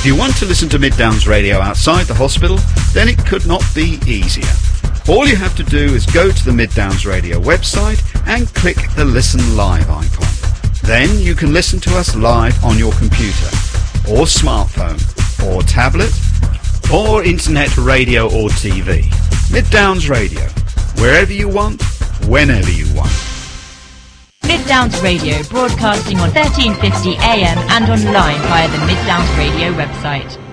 If you want to listen to Mid Downs Radio outside the hospital, then it could not be easier. All you have to do is go to the Mid Downs Radio website and click the Listen Live icon. Then you can listen to us live on your computer, or smartphone, or tablet, or internet radio or TV. Mid Downs Radio, wherever you want, whenever you want. Mid Downs Radio, broadcasting on 1350 AM and online via the Mid Downs Radio website.